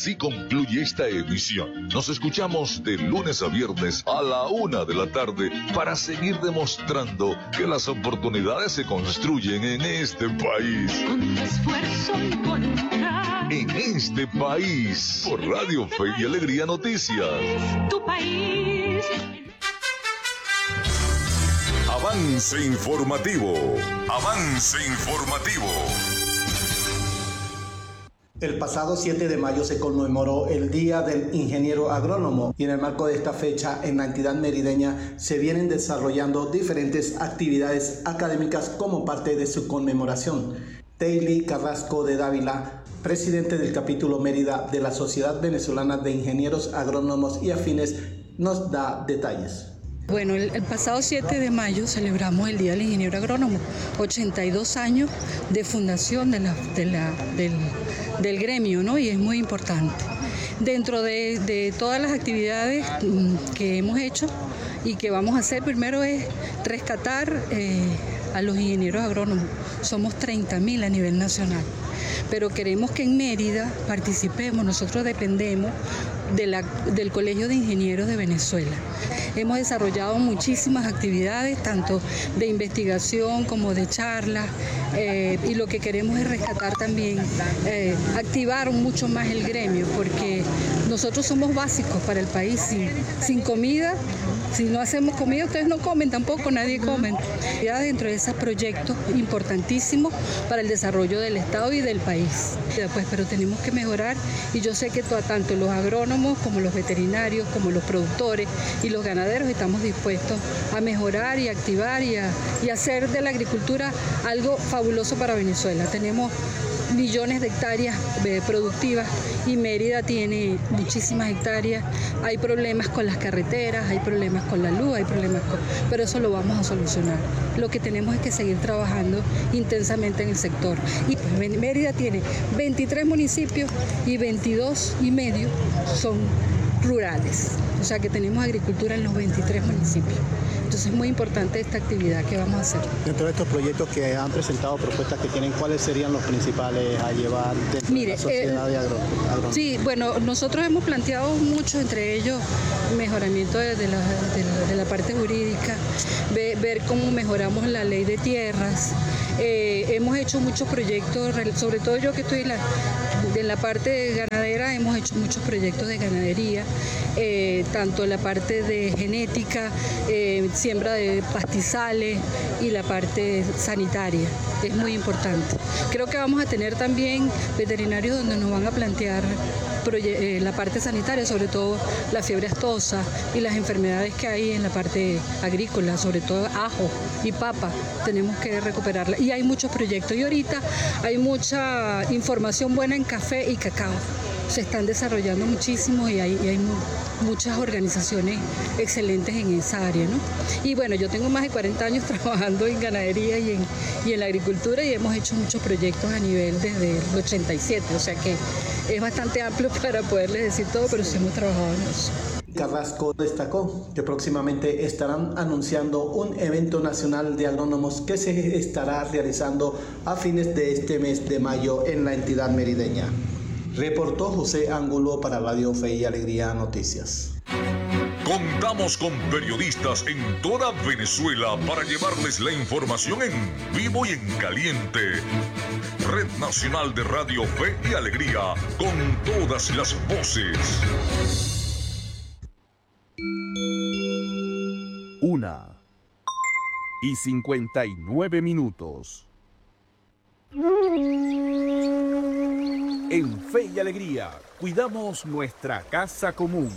Así concluye esta emisión. Nos escuchamos de lunes a viernes a la 1 de la tarde para seguir demostrando que las oportunidades se construyen en este país. Con esfuerzo y voluntad. En este país, por Radio Fe y Alegría Noticias. Tu país. Avance informativo. Avance informativo. El pasado 7 de mayo se conmemoró el Día del Ingeniero Agrónomo y en el marco de esta fecha en la entidad merideña se vienen desarrollando diferentes actividades académicas como parte de su conmemoración. Teili Carrasco de Dávila, presidente del capítulo Mérida de la Sociedad Venezolana de Ingenieros Agrónomos y Afines, nos da detalles. Bueno, el pasado 7 de mayo celebramos el Día del Ingeniero Agrónomo, 82 años de fundación del gremio, ¿no? Y es muy importante. Dentro de todas las actividades que hemos hecho y que vamos a hacer, primero es rescatar a los ingenieros agrónomos. Somos 30.000 a nivel nacional, pero queremos que en Mérida participemos. Nosotros dependemos del Colegio de Ingenieros de Venezuela. Hemos desarrollado muchísimas actividades, tanto de investigación como de charlas, y lo que queremos es rescatar también, activar mucho más el gremio, porque nosotros somos básicos para el país. Sin comida, si no hacemos comida, ustedes no comen tampoco, nadie come. Ya dentro de esos proyectos importantísimos para el desarrollo del Estado y del país. Pero tenemos que mejorar, y yo sé que tanto los agrónomos como los veterinarios, como los productores y los ganaderos estamos dispuestos a mejorar y activar y hacer de la agricultura algo fabuloso para Venezuela. Tenemos millones de hectáreas productivas y Mérida tiene muchísimas hectáreas. Hay problemas con las carreteras, hay problemas con la luz, pero eso lo vamos a solucionar. Lo que tenemos es que seguir trabajando intensamente en el sector. Y pues, Mérida tiene 23 municipios y 22 y medio son rurales. O sea que tenemos agricultura en los 23 municipios. Entonces es muy importante esta actividad que vamos a hacer. Dentro de estos proyectos que han presentado, propuestas que tienen, ¿cuáles serían los principales a llevar dentro de la sociedad de agrónomos? Sí, bueno, nosotros hemos planteado mucho, entre ellos mejoramiento de la parte jurídica, ver cómo mejoramos la ley de tierras. Hemos hecho muchos proyectos, sobre todo yo que estoy en la parte ganadera, hemos hecho muchos proyectos de ganadería, tanto la parte de genética, siembra de pastizales y la parte sanitaria. Es muy importante. Creo que vamos a tener también veterinarios donde nos van a plantear la parte sanitaria, sobre todo la fiebre aftosa y las enfermedades que hay en la parte agrícola, sobre todo ajo y papa, tenemos que recuperarla. Y hay muchos proyectos y ahorita hay mucha información buena en café y cacao. Se están desarrollando muchísimo y hay muchas organizaciones excelentes en esa área, ¿no? Y bueno, yo tengo más de 40 años trabajando en ganadería y en la agricultura y hemos hecho muchos proyectos a nivel desde el 87, o sea que es bastante amplio para poderles decir todo, pero sí hemos trabajado en eso. Carrasco destacó que próximamente estarán anunciando un evento nacional de agrónomos que se estará realizando a fines de este mes de mayo en la entidad merideña. Reportó José Ángulo para Radio Fe y Alegría Noticias. Contamos con periodistas en toda Venezuela para llevarles la información en vivo y en caliente. Red Nacional de Radio Fe y Alegría, con todas las voces. 1:59. En Fe y Alegría, cuidamos nuestra casa común.